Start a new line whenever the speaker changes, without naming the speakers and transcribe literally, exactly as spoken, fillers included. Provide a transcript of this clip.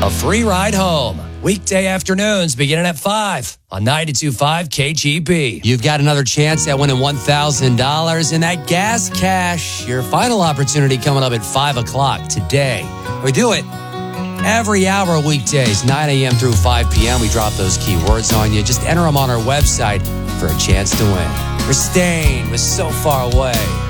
a free ride home. Weekday afternoons beginning at five on ninety-two point five K G B. You've got another chance at winning one thousand dollars in that gas cash. Your final opportunity coming up at five o'clock today. We do it every hour weekdays, nine a.m. through five p.m. We drop those keywords on you. Just enter them on our website for a chance to win. We're staying with So Far Away.